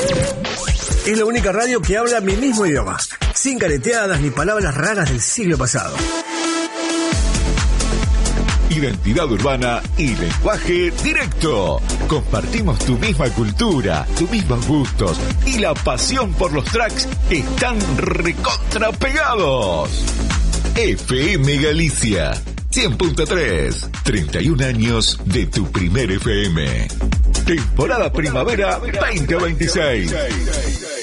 Es la única radio que habla mi mismo idioma, sin careteadas ni palabras raras del siglo pasado. Identidad urbana y lenguaje directo. Compartimos tu misma cultura, tus mismos gustos y la pasión por los tracks están recontrapegados. FM Galicia 100.3, 31 años de tu primer FM. Temporada Primavera 2026.